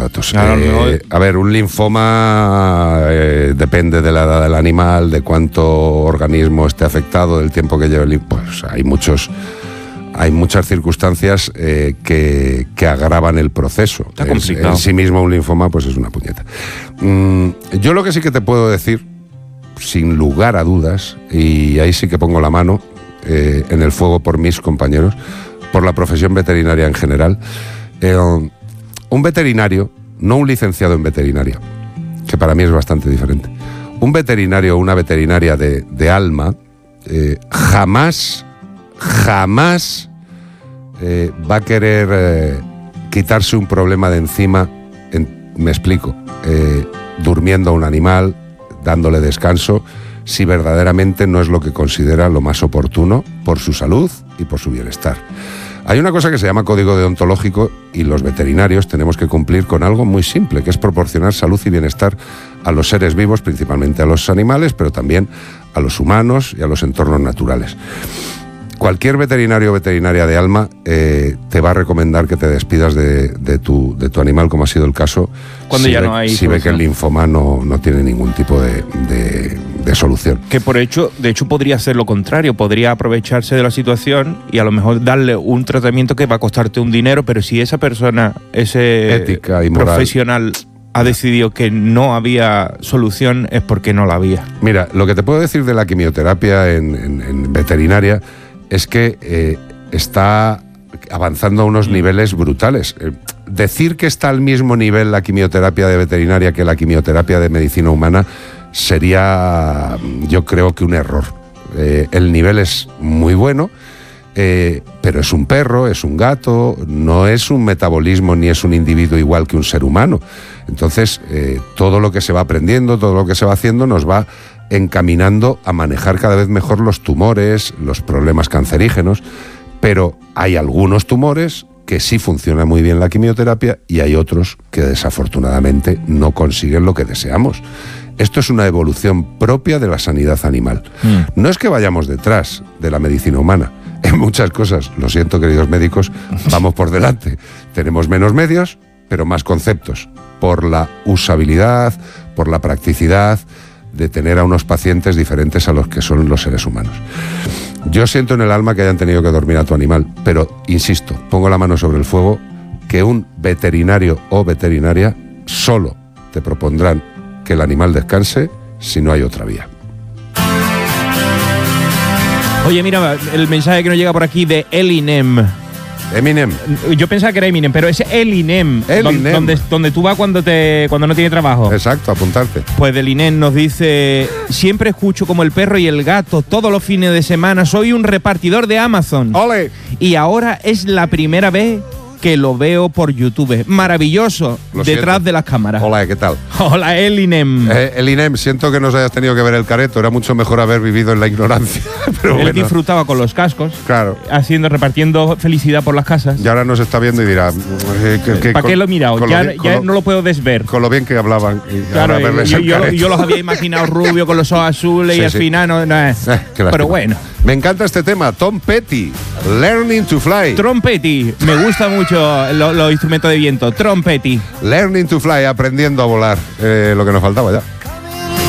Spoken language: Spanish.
datos. Claro, A ver, un linfoma depende de la edad del animal, de cuánto organismo esté afectado, del tiempo que lleve el linfoma. Pues hay muchas circunstancias que agravan el proceso. Está complicado. En sí mismo un linfoma pues es una puñeta. Yo lo que sí que te puedo decir, sin lugar a dudas, y ahí sí que pongo la mano en el fuego por mis compañeros, por la profesión veterinaria en general, un veterinario, no un licenciado en veterinaria, que para mí es bastante diferente, un veterinario o una veterinaria de alma jamás va a querer quitarse un problema de encima, me explico, durmiendo a un animal, dándole descanso, si verdaderamente no es lo que considera lo más oportuno por su salud y por su bienestar. Hay una cosa que se llama código deontológico y los veterinarios tenemos que cumplir con algo muy simple, que es proporcionar salud y bienestar a los seres vivos, principalmente a los animales, pero también a los humanos y a los entornos naturales. Cualquier veterinario o veterinaria de alma te va a recomendar que te despidas de tu animal, como ha sido el caso, cuando ya no hay si ve que el linfoma no tiene ningún tipo de solución. Que de hecho podría ser lo contrario, podría aprovecharse de la situación y a lo mejor darle un tratamiento que va a costarte un dinero, pero si esa persona, ese ética y moral, profesional ha decidido que no había solución, es porque no la había. Mira, lo que te puedo decir de la quimioterapia en veterinaria es que está avanzando a unos niveles brutales. Decir que está al mismo nivel la quimioterapia de veterinaria que la quimioterapia de medicina humana sería, yo creo que un error. El nivel es muy bueno, pero es un perro, es un gato, no es un metabolismo ni es un individuo igual que un ser humano. Entonces, todo lo que se va aprendiendo, todo lo que se va haciendo nos va encaminando a manejar cada vez mejor los tumores, los problemas cancerígenos, pero hay algunos tumores que sí funciona muy bien la quimioterapia y hay otros que desafortunadamente no consiguen lo que deseamos. Esto es una evolución propia de la sanidad animal. No es que vayamos detrás de la medicina humana. En muchas cosas, lo siento queridos médicos, vamos por delante. Tenemos menos medios, pero más conceptos, por la usabilidad, por la practicidad de tener a unos pacientes diferentes a los que son los seres humanos. Yo siento en el alma que hayan tenido que dormir a tu animal, pero insisto, pongo la mano sobre el fuego, que un veterinario o veterinaria solo te propondrán que el animal descanse si no hay otra vía. Oye, mira, el mensaje que nos llega por aquí de Elinem. Eminem. Yo pensaba que era Eminem, pero es Elinem. Donde tú vas cuando no tienes trabajo. Exacto, apuntarte. Pues Elinem nos dice: siempre escucho como el perro y el gato todos los fines de semana. Soy un repartidor de Amazon. ¡Ole! Y ahora es la primera vez que lo veo por YouTube. Maravilloso. Detrás de las cámaras. Hola, ¿qué tal? Hola, Elinem. Elinem, siento que nos hayas tenido que ver el careto. Era mucho mejor haber vivido en la ignorancia. Pero Él disfrutaba con los cascos. Claro. Repartiendo felicidad por las casas. Y ahora nos está viendo y dirá... ¿Para qué lo he mirado? Ya no lo puedo desver. Con lo bien que hablaban. Y claro, yo los había imaginado rubio con los ojos azules, sí, y al final no es. Pero bueno. Me encanta este tema. Tom Petty, Learning to Fly. Tom Petty. Me gusta mucho los instrumentos de viento. Tom Petty. Learning to Fly, aprendiendo a volar. Lo que nos faltaba ya.